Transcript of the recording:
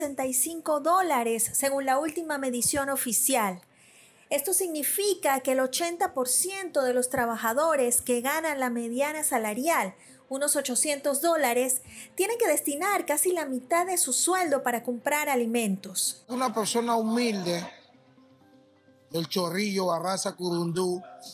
$65 según la última medición oficial. Esto significa que el 80% de los trabajadores que ganan la mediana salarial, unos $800, tienen que destinar casi la mitad de su sueldo para comprar alimentos. Una persona humilde del Chorrillo, Barraza, Curundú,